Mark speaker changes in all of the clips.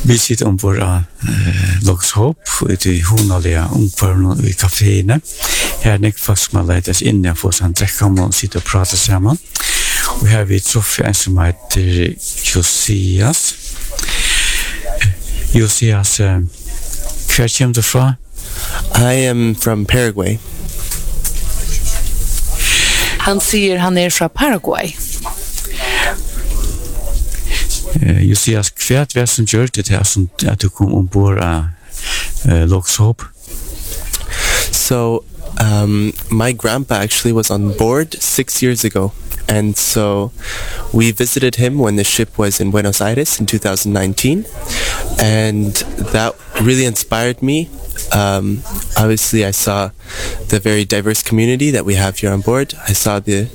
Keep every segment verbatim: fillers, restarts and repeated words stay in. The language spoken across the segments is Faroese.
Speaker 1: Vi sitter ombord av uh, Loxhope, ute i Honaliga omkvarven i kaféene. Her er det folk som har leidt inn og få seg en drekk om og sitte og prate sammen. Og her har vi truffet en som heter Josias. Josias, uh, hver kommer du fra?
Speaker 2: I am from Paraguay.
Speaker 3: Han sier han er fra Paraguay.
Speaker 1: Uh, Josias, hva er det som gjør det til at du kom ombord av uh, Loxhope?
Speaker 2: So, um, my grandpa actually was on board six years ago. And so we visited him when the ship was in Buenos Aires in two thousand nineteen. And that really inspired me. Um, obviously, I saw the very diverse community that we have here on board. I saw the...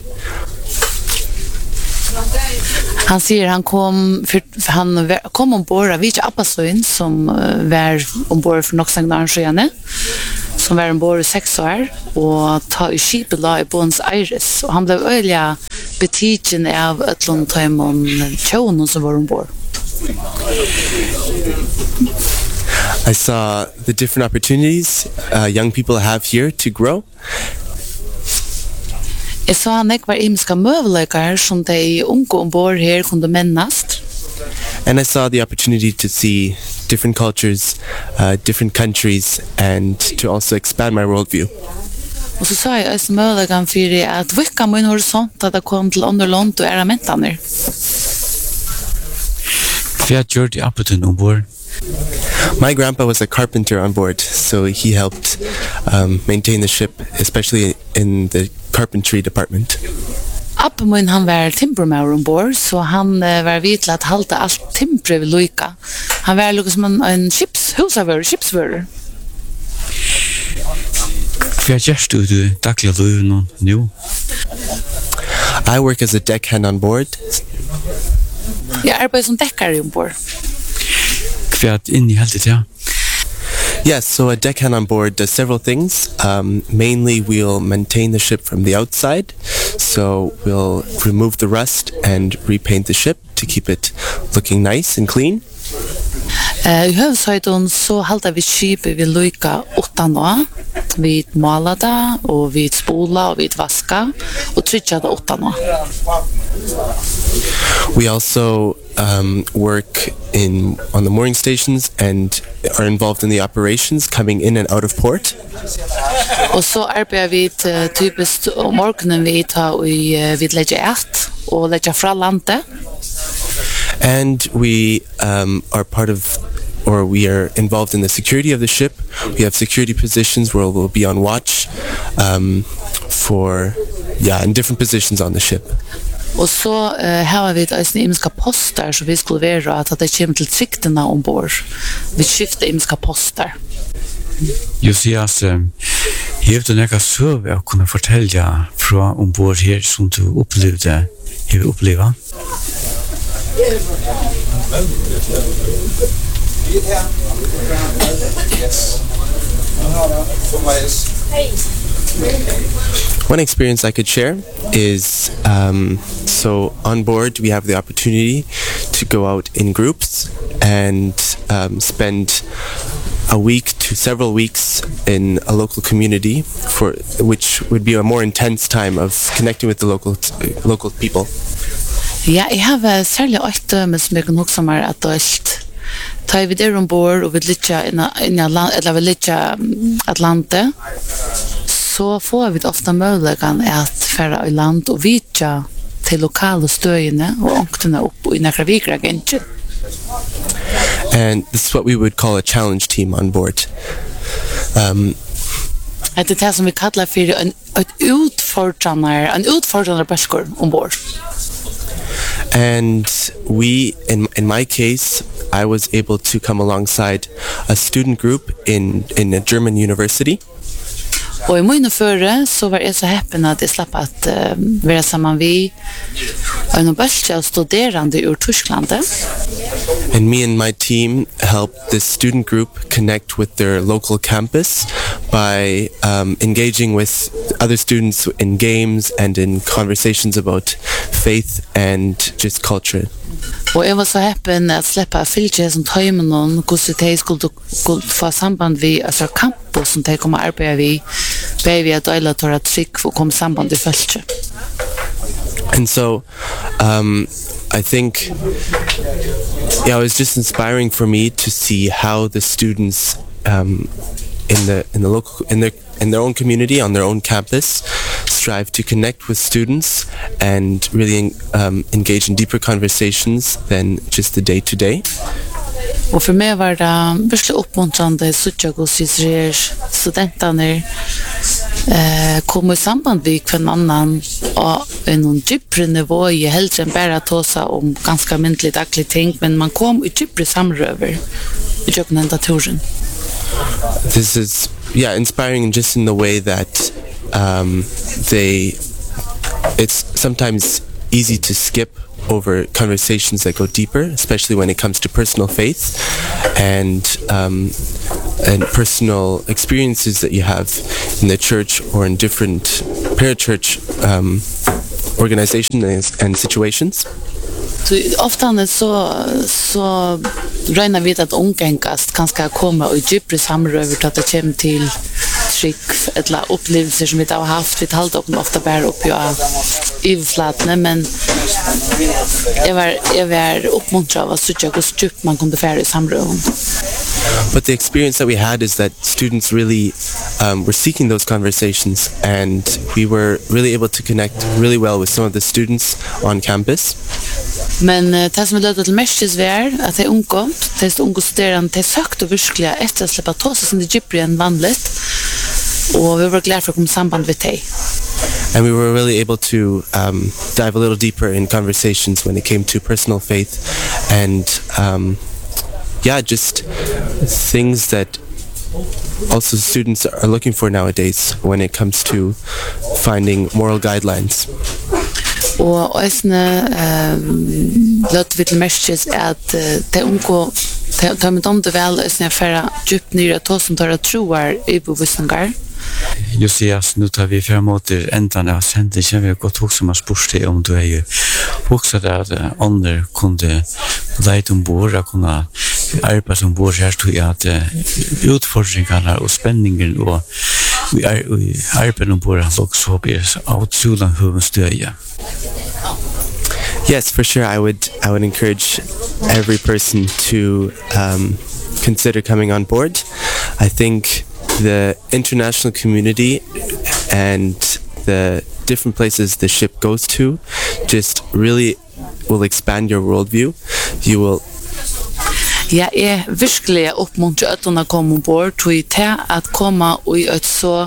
Speaker 3: Han sier han kom för han kom ombord av Vich Appasøyn som uh, var ombord för Noxangnarsjøene som var ombord i sex år og ta i skipet la i Buenos Aires og han blev øyelig betiken av Øtlund Tøymon Tjøen som var ombord.
Speaker 2: I saw the different opportunities uh, young people have here to grow.
Speaker 3: Jeg sa han ikke var imiska møvleikar som de unge ombord her kunne mennast.
Speaker 2: And I saw the opportunity to see different cultures, uh, different countries, and to also expand my worldview.
Speaker 3: Og så sa jeg også møvleikan for at vikka min horisont at jeg kom til andre land og era mentaner.
Speaker 1: Hva gjør de appeten ombord?
Speaker 2: My grandpa was a carpenter on board, so he helped um, maintain the ship, especially in the carpentry department.
Speaker 3: Appen min han var timbermaur ombord, så han uh, var vid til at halta alt timbre ved loika. Han var lukket som en, en ships, husavør, skipsvører.
Speaker 1: Hva gjør du du daglig liv nå?
Speaker 2: I work as a deckhand on board.
Speaker 3: Jeg arbeider som dekkare ombord.
Speaker 1: Hva inn i heldet, ja?
Speaker 2: Yes, so a deckhand on board does several things. Um, mainly, we'll maintain the ship from the outside. So we'll remove the rust and repaint the ship to keep it looking nice and clean.
Speaker 3: Uh, I høvshøyden så halda vi skipet vi loika åtta nå. Vi maler det, og vi spola, og vi vaska, og trykja det åtta nå.
Speaker 2: We also um, work in on the mooring stations and are involved in the operations coming in and out of port.
Speaker 3: Og så arbeider vi uh, typisk om morgenen vi tar og uh, vi legger ert og legger fra landet.
Speaker 2: And we um, are part of or we are involved in the security of the ship. We have security positions where we'll be on watch um, for, yeah, in different positions on the ship.
Speaker 3: Og så uh, har vi et imiska poster som vi skulle være at det kommer til siktene ombord. Vi skifter imiska poster.
Speaker 1: Josias, har du nekka søve å kunne fortelle fra ombord her som du opplevde, har oppleva?
Speaker 2: One experience I could share is um, so on board we have the opportunity to go out in groups and um, spend a week to several weeks in a local community for which would be a more intense time of connecting with the local local people.
Speaker 3: Ja, jeg har særlig åtte døme som jeg kan huske meg at dølt. Ta vi der ombord og vi lytter inn i eller vi lytter Atlante, så får vi ofta muligheten at fære i land og vidtja til lokale støyene og ångtene opp i nekra vikra gensjen.
Speaker 2: And this is what we would call a challenge team on board. Um,
Speaker 3: Det er det som vi kallar for en, et utfordrande, en utfordrande bøsker ombord.
Speaker 2: And we, in in my case, I was able to come alongside a student group in in a German university.
Speaker 3: Og i mine føre så var jeg så heppen at jeg slapp at uh, være sammen vi en bølge av studerende ur Tyskland.
Speaker 2: And me and my team helped this student group connect with their local campus by um, engaging with other students in games and in conversations about faith and just culture.
Speaker 3: Og jeg var så heppen at slippe fylke som tøymen noen, hvordan de skulle, skulle få samband vi, altså campus som de kommer arbeide vi, be vi at øyla tar at trygg og komme samband i fylke.
Speaker 2: And so, um, I think, yeah, it was just inspiring for me to see how the students um, in the in the local in their in their own community on their own campus strive to connect with students and really um, engage in deeper conversations than just the day to day.
Speaker 3: Og for meg var det virkelig oppmuntrande suttja hos studentene eh, kom i samband med hver annan og en djupere nivå i heldre enn bare tåsa om ganske myndelig daglig ting, men man kom i djupere samrøver i djupere enda turen.
Speaker 2: This is, yeah, inspiring just in the way that um, they, it's sometimes easy to skip over conversations that go deeper, especially when it comes to personal faith and um, and personal experiences that you have in the church or in different parachurch um, organizations and situations.
Speaker 3: Så ofta är så så röna vid att omgängast kanske komma och djupare samröver att det kommer till trick eller upplevelser som vi har haft vi talat om ofta bara upp ja överflatna men jag var jag var uppmuntrad av att så jag så djupt man kunde färra i samröven.
Speaker 2: But the experience that we had is that students really um, were seeking those conversations, and we were really able to connect really well with some of the students on campus.
Speaker 3: Men uh, det som vi lødde til mestes var at de unge, de unge studerende, de søkte virkelig etter å slippe tåse som de djupere enn vanligt, og vi var glad for å komme samband med dem.
Speaker 2: And we were really able to um, dive a little deeper in conversations when it came to personal faith and um, yeah, just things that also students are looking for nowadays when it comes to finding moral guidelines.
Speaker 3: Og æsne lødde vi til mestes at de unge, de med om det vel æsne færre djupt nyre tåsen tar at troer i bevisninger.
Speaker 1: Josias, nu tar vi framåter ändan av sändningen. Vi har gått också med spårsteg om du är ju också där att andra kunde lejta ombord och kunna arbeta ombord här tror jag att utfordringarna och spänningen och vi arbetar ombord också blir avtsulan huvudstöja.
Speaker 2: Yes, for sure. I would I would encourage every person to um, consider coming on board. I think the international community and the different places the ship goes to just really will expand your worldview. You will
Speaker 3: Ja, jeg virkelig oppmuntrer at å komme ombord til at komme i et så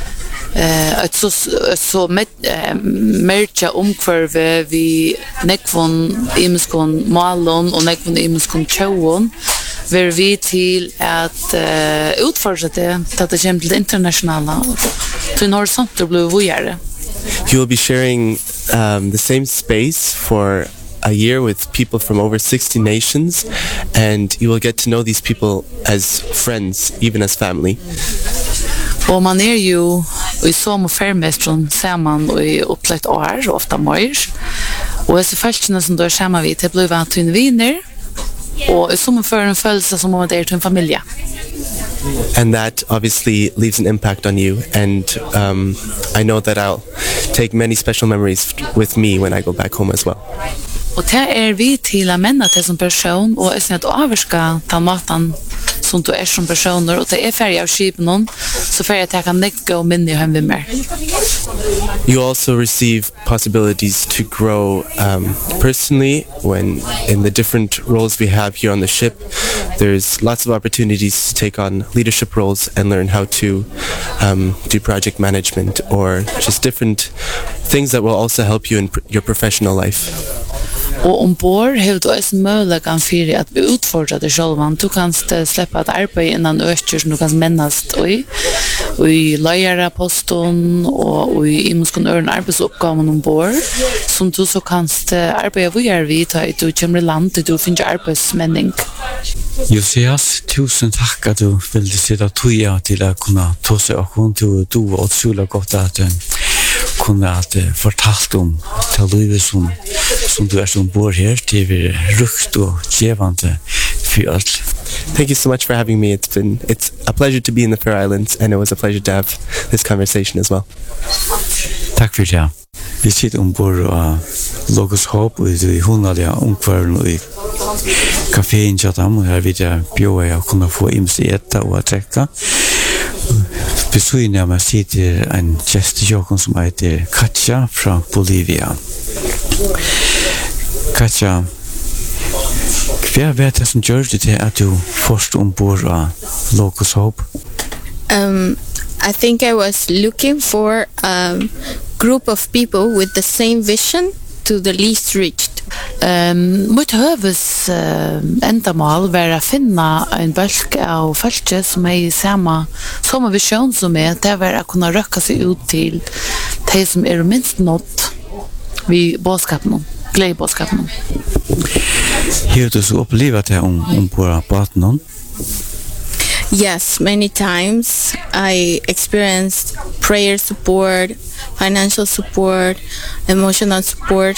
Speaker 3: eh ett så så med mercha omkvarve vi nekvon imskon malon och nekvon imskon chowon ver vi till att uh, utforska det att det kommer till det internationella till horisonter blir vojare.
Speaker 2: You will be sharing um, the same space for a year with people from over sixty nations, and you will get to know these people as friends, even as family.
Speaker 3: Og man er jo i som fermestron samman og i opplagt år, ofta mer. Og disse følelsene som du er sammen vid, det blir vant til en viner, og i som for en følelse som om det er til en familie.
Speaker 2: And that obviously leaves an impact on you, and um, I know that I'll take many special memories with me when I go back home as well.
Speaker 3: Og det er vi til å menne til som person, og jeg synes at avvarska ta maten som du er som personer, og det er ferie av skipen, så ferie at jeg kan nekka og minne hjemme med meg.
Speaker 2: You also receive possibilities to grow um, personally when in the different roles we have here on the ship. There's lots of opportunities to take on leadership roles and learn how to um, do project management or just different things that will also help you in pr- your professional life.
Speaker 3: Og ombord har du også muligheten for at vi utfordrer deg selv. Du kan slippe et arbeid innan øker som du kan mennast i, og i løyeraposten og i imenskene øren arbeidsoppgaven ombord, som du så kan arbeide videre vid til du kommer i land til du finner arbeidsmenning.
Speaker 1: Josias, tusen takk at du ville sitte tøya til å kunne ta seg og kunne du og så godt at kunne at fortalt om til livet som, som du er som bor her, til vi rukt og gjevande for alt.
Speaker 2: Thank you so much for having me. It's been it's a pleasure to be in the Faroe Islands, and it was a pleasure to have this conversation as well.
Speaker 1: Takk for det. Vi sitter ombord av Logos Hope og i hundalige omkvarden og i kaféen Chatham, og her vil jeg bjøre å kunne få imst i etta og å trekke. Besøyene av meg sitter en gjestejåken som heter Katja fra Bolivia. Katja, hva vet det som gjør det til at du først ombord av Logos Hope?
Speaker 4: Um, I think I was looking for a group of people with the same vision to the least reached.
Speaker 3: Um, Mitt høves uh, endamål var å finne en bølg av folk som er i samme, samme visjon som er, det var å kunne røkke seg ut til de som er minst nått ved bådskapen, gledebådskapen.
Speaker 1: Har du så opplevd det om, om på baten?
Speaker 4: Yes, many times I experienced prayer support, financial support, emotional support